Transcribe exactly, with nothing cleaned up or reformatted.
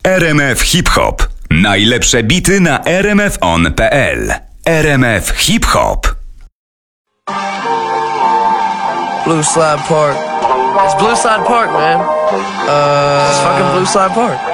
R M F Hip Hop. Najlepsze bity na r m f on kropka p l. R M F Hip Hop. Blue Slide Park. It's Blue Slide Park, man. Uh, it's fucking Blue Slide Park.